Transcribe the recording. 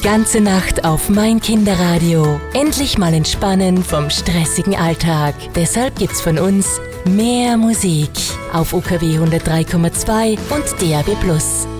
ganze Nacht auf mein Kinderradio. Endlich mal entspannen vom stressigen Alltag. Deshalb gibt's von uns mehr Musik auf UKW 103,2 und DAB+.